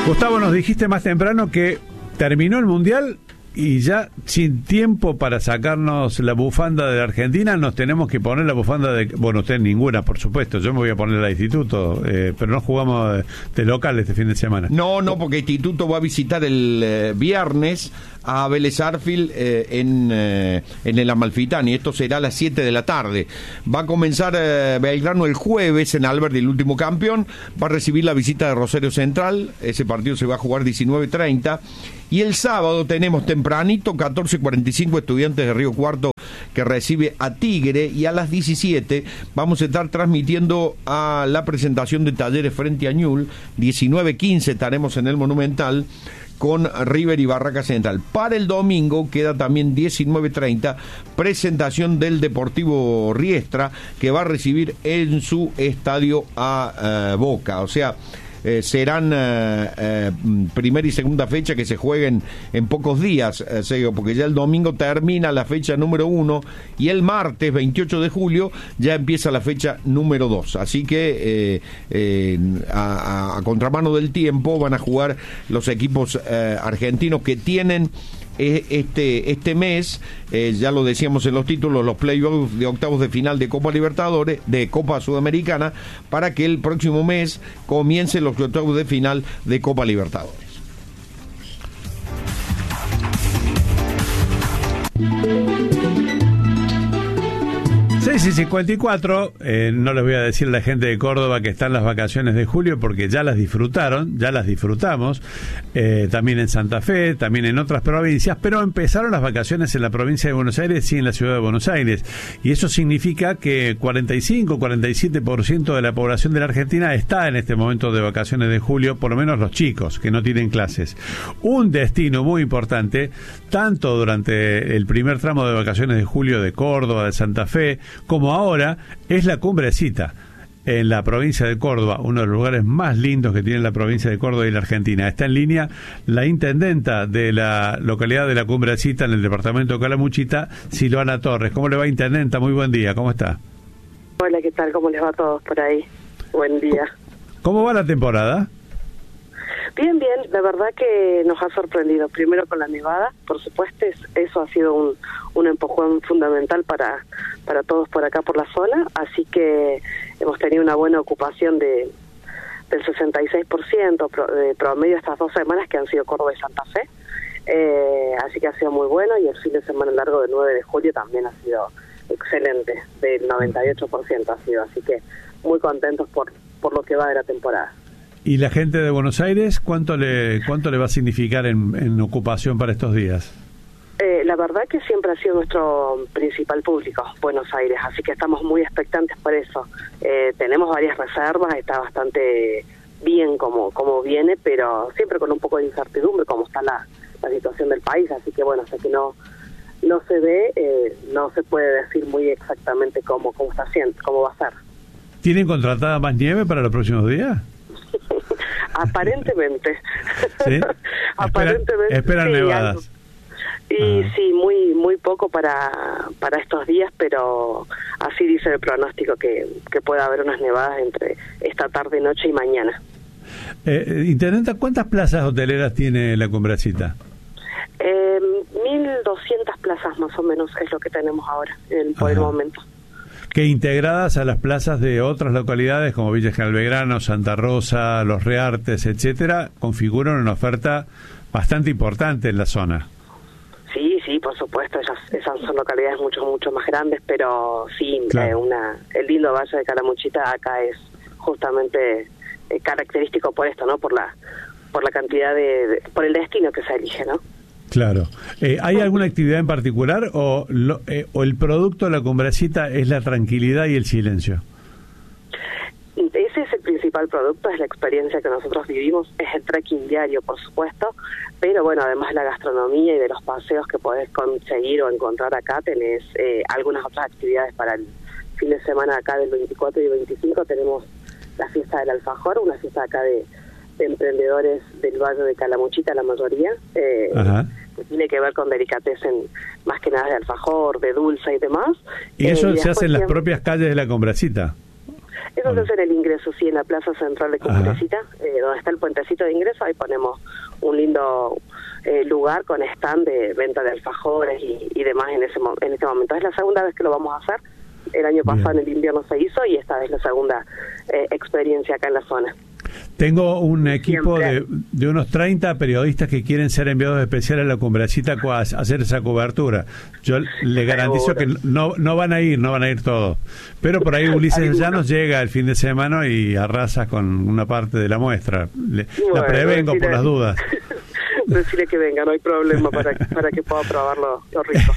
Gustavo, nos dijiste más temprano que terminó el Mundial y ya sin tiempo para sacarnos la bufanda de la Argentina, nos tenemos que poner la bufanda de... Bueno, usted ninguna, por supuesto, yo me voy a poner la de Instituto, pero no jugamos de local este fin de semana. No, porque Instituto va a visitar el viernes a Vélez Sarsfield en el Amalfitani. Esto será a las 7 de la tarde. Va a comenzar Belgrano el jueves en Alberdi, el último campeón. Va a recibir la visita de Rosario Central. Ese partido se va a jugar 19:30. Y el sábado tenemos tempranito, 14:45, Estudiantes de Río Cuarto, que recibe a Tigre, y a las 17 vamos a estar transmitiendo a la presentación de Talleres frente a Ñul. 19:15 estaremos en el Monumental con River y Barraca Central. Para el domingo queda también 19:30, presentación del Deportivo Riestra, que va a recibir en su estadio a Boca. O sea, serán primera y segunda fecha que se jueguen en pocos días, Sergio, porque ya el domingo termina la fecha número 1 y el martes 28 de julio ya empieza la fecha número 2. Así que a contramano del tiempo van a jugar los equipos argentinos que tienen este mes, ya lo decíamos en los títulos, los playoffs de octavos de final de Copa Libertadores, de Copa Sudamericana, para que el próximo mes comiencen los octavos de final de Copa Libertadores. Sí, 54, no les voy a decir a la gente de Córdoba que están las vacaciones de julio porque ya las disfrutaron, ya las disfrutamos, también en Santa Fe, también en otras provincias, pero empezaron las vacaciones en la provincia de Buenos Aires y en la ciudad de Buenos Aires, y eso significa que 45-47% de la población de la Argentina está en este momento de vacaciones de julio, por lo menos los chicos que no tienen clases. Un destino muy importante, tanto durante el primer tramo de vacaciones de julio de Córdoba, de Santa Fe, como ahora, es la Cumbrecita en la provincia de Córdoba, uno de los lugares más lindos que tiene la provincia de Córdoba y la Argentina. Está en línea la intendenta de la localidad de la Cumbrecita en el departamento de Calamuchita, Silvana Torres. ¿Cómo le va, intendenta? Muy buen día, ¿cómo está? Hola, ¿qué tal? ¿Cómo les va a todos por ahí? Buen día. ¿Cómo va la temporada? Bien, la verdad que nos ha sorprendido, primero con la nevada, por supuesto, eso ha sido un empujón fundamental para todos por acá por la zona, así que hemos tenido una buena ocupación del 66% de promedio estas 2 semanas que han sido Córdoba y Santa Fe, así que ha sido muy bueno, y el fin de semana largo del 9 de julio también ha sido excelente, del 98% ha sido, así que muy contentos por lo que va de la temporada. ¿Y la gente de Buenos Aires cuánto le va a significar en ocupación para estos días? La verdad que siempre ha sido nuestro principal público, Buenos Aires, así que estamos muy expectantes por eso. Tenemos varias reservas, está bastante bien como viene, pero siempre con un poco de incertidumbre como está la situación del país, así que bueno, hasta que no se ve, no se puede decir muy exactamente cómo está haciendo, cómo va a ser. ¿Tienen contratada más nieve para los próximos días? Aparentemente. ¿Sí? Aparentemente. Esperan sí, nevadas. Y sí, muy poco para estos días, pero así dice el pronóstico que puede haber unas nevadas entre esta tarde, noche y mañana. Intendenta, ¿cuántas plazas hoteleras tiene la Cumbrecita? 1.200 plazas más o menos es lo que tenemos ahora por el momento. Que integradas a las plazas de otras localidades como Villa General Belgrano, Santa Rosa, Los Reartes, etcétera, configuran una oferta bastante importante en la zona. Sí, por supuesto, esas son localidades mucho más grandes, pero sí, claro. El lindo valle de Calamuchita acá es justamente característico por esto, ¿no? Por la cantidad por el destino que se elige, ¿no? Claro. ¿Hay alguna actividad en particular o el producto de la Cumbrecita es la tranquilidad y el silencio? Ese es el principal producto, es la experiencia que nosotros vivimos, es el trekking diario, por supuesto, pero bueno, además de la gastronomía y de los paseos que podés conseguir o encontrar acá, tenés algunas otras actividades para el fin de semana acá del 24 y 25, tenemos la fiesta del alfajor, una fiesta acá de emprendedores del barrio de Calamuchita, la mayoría, que tiene que ver con delicatessen, más que nada de alfajor, de dulce y demás. ¿Y eso se hace en las propias calles de la Cumbrecita? Eso se hace en el ingreso, sí, en la plaza central de Cumbrecita, donde está el puentecito de ingreso. Ahí ponemos un lindo lugar con stand de venta de alfajores y demás en este momento. Es la segunda vez que lo vamos a hacer. El año pasado en el invierno se hizo y esta es la segunda experiencia acá en la zona. Tengo un equipo de unos 30 periodistas que quieren ser enviados especiales a la Cumbrecita a hacer esa cobertura. Yo le garantizo que no van a ir todos. Pero por ahí Ulises ya nos llega el fin de semana y arrasa con una parte de la muestra. La prevengo por las dudas. Decirle que venga, no hay problema para que pueda probar lo rico.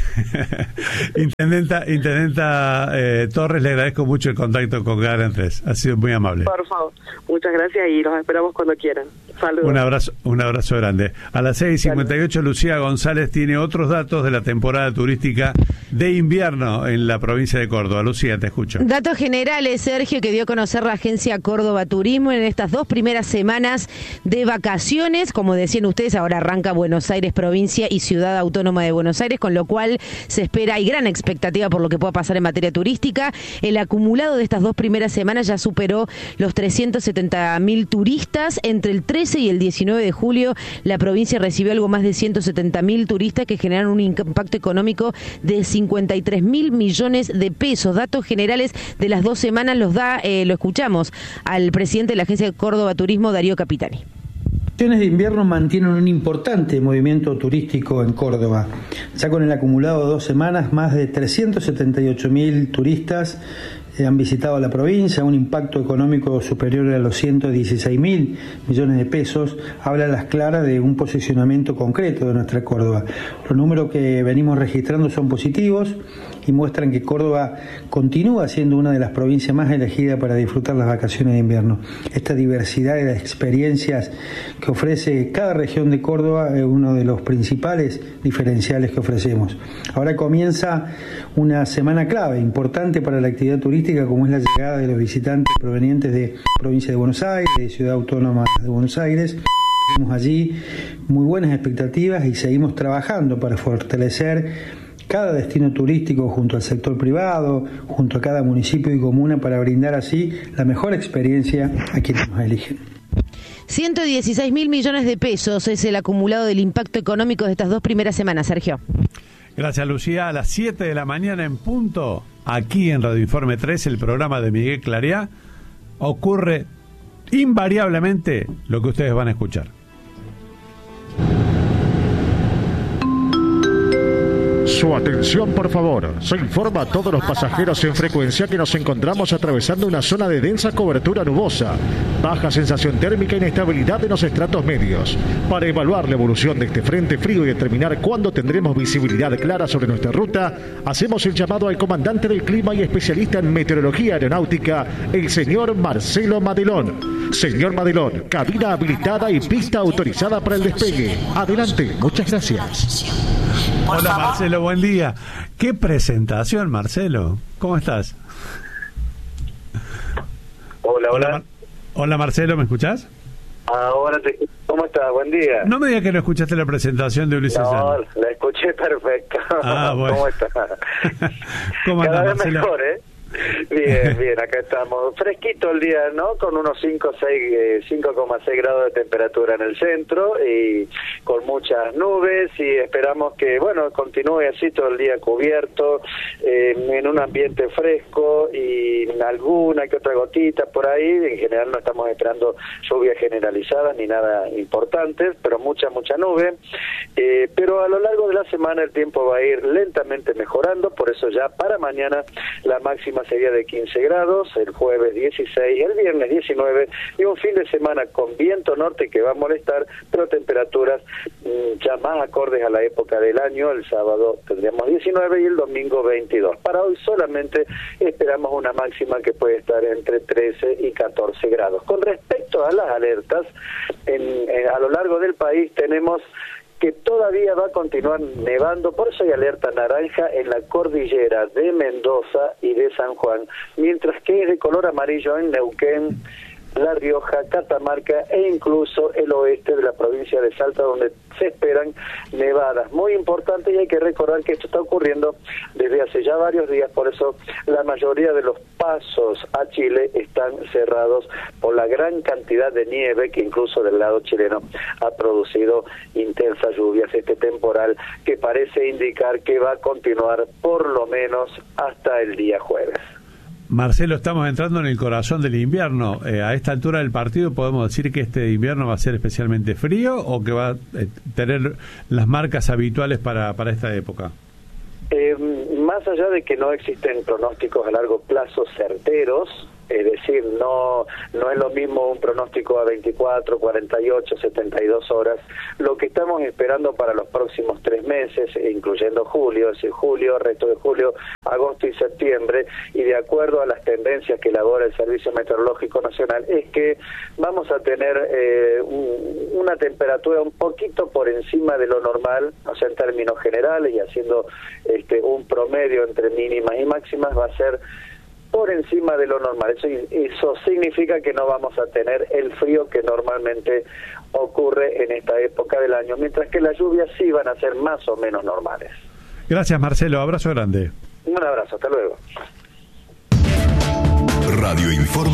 Intendenta Torres, le agradezco mucho el contacto con GAR3. Ha sido muy amable. Por favor, muchas gracias y los esperamos cuando quieran. Saludos. Un abrazo grande. A las 6:58, Lucía González tiene otros datos de la temporada turística de invierno en la provincia de Córdoba. Lucía, te escucho. Datos generales, Sergio, que dio a conocer la agencia Córdoba Turismo en estas 2 primeras semanas de vacaciones. Como decían ustedes, ahora arranca Buenos Aires provincia y Ciudad Autónoma de Buenos Aires, con lo cual se espera, hay gran expectativa por lo que pueda pasar en materia turística. El acumulado de estas 2 primeras semanas ya superó los 370.000 turistas. Entre el 13 y el 19 de julio, la provincia recibió algo más de 170.000 turistas que generaron un impacto económico de 53.000 millones de pesos. Datos generales de las 2 semanas los da, lo escuchamos, al presidente de la agencia Córdoba Turismo, Darío Capitani. Las vacaciones de invierno mantienen un importante movimiento turístico en Córdoba. Ya con el acumulado de 2 semanas, más de 378.000 turistas han visitado la provincia, un impacto económico superior a los 116.000 millones de pesos, habla a las claras de un posicionamiento concreto de nuestra Córdoba. Los números que venimos registrando son positivos y muestran que Córdoba continúa siendo una de las provincias más elegidas para disfrutar las vacaciones de invierno. Esta diversidad de experiencias que ofrece cada región de Córdoba es uno de los principales diferenciales que ofrecemos. Ahora comienza una semana clave, importante para la actividad turística, como es la llegada de los visitantes provenientes de provincia de Buenos Aires, de Ciudad Autónoma de Buenos Aires. Tenemos allí muy buenas expectativas y seguimos trabajando para fortalecer cada destino turístico junto al sector privado, junto a cada municipio y comuna, para brindar así la mejor experiencia a quienes nos eligen. 116.000 millones de pesos es el acumulado del impacto económico de estas 2 primeras semanas, Sergio. Gracias, Lucía. A las 7 de la mañana en punto, aquí en Radio Informe 3, el programa de Miguel Clariá, ocurre invariablemente lo que ustedes van a escuchar. Su atención, por favor. Se informa a todos los pasajeros en frecuencia que nos encontramos atravesando una zona de densa cobertura nubosa, baja sensación térmica e inestabilidad en los estratos medios. Para evaluar la evolución de este frente frío y determinar cuándo tendremos visibilidad clara sobre nuestra ruta, hacemos el llamado al comandante del clima y especialista en meteorología aeronáutica, el señor Marcelo Madelón. Señor Madelón, cabina habilitada y pista autorizada para el despegue. Adelante, muchas gracias. Hola Marcelo, buen día. Qué presentación, Marcelo. ¿Cómo estás? Hola. Hola Marcelo, ¿me escuchás? Ahora ¿cómo estás? Buen día. No me digas que no escuchaste la presentación de Ulises. No, la escuché perfecta. Bueno. ¿Cómo estás? ¿Cómo Cada andás, vez Marcelo? mejor, ¿eh? Bien, acá estamos. Fresquito el día, ¿no? Con unos 5,6 grados de temperatura en el centro y con muchas nubes, y esperamos que, bueno, continúe así todo el día cubierto, en un ambiente fresco y alguna que otra gotita por ahí. En general no estamos esperando lluvias generalizadas ni nada importante, pero mucha nube. Pero a lo largo de la semana el tiempo va a ir lentamente mejorando, por eso ya para mañana la máxima sería de 15 grados, el jueves 16, el viernes 19, y un fin de semana con viento norte que va a molestar, pero temperaturas ya más acordes a la época del año. El sábado tendríamos 19 y el domingo 22. Para hoy solamente esperamos una máxima que puede estar entre 13 y 14 grados. Con respecto a las alertas, a lo largo del país tenemos que todavía va a continuar nevando, por eso hay alerta naranja en la cordillera de Mendoza y de San Juan, mientras que es de color amarillo en Neuquén, La Rioja, Catamarca e incluso el oeste de la provincia de Salta, donde se esperan nevadas muy importantes, y hay que recordar que esto está ocurriendo desde hace ya varios días. Por eso la mayoría de los pasos a Chile están cerrados por la gran cantidad de nieve que incluso del lado chileno ha producido intensas lluvias, este temporal que parece indicar que va a continuar por lo menos hasta el día jueves. Marcelo, estamos entrando en el corazón del invierno. A esta altura del partido, ¿podemos decir que este invierno va a ser especialmente frío o que va a tener las marcas habituales para esta época? Más allá de que no existen pronósticos a largo plazo certeros, es decir, no es lo mismo un pronóstico a 24, 48, 72 horas. Lo que estamos esperando para los próximos 3 meses, incluyendo julio, es decir, julio, resto de julio, agosto y septiembre, y de acuerdo a las tendencias que elabora el Servicio Meteorológico Nacional, es que vamos a tener una temperatura un poquito por encima de lo normal, o sea, en términos generales, y haciendo un promedio entre mínimas y máximas, va a ser por encima de lo normal. Eso significa que no vamos a tener el frío que normalmente ocurre en esta época del año, mientras que las lluvias sí van a ser más o menos normales. Gracias, Marcelo. Abrazo grande. Un abrazo. Hasta luego. Radio Informa.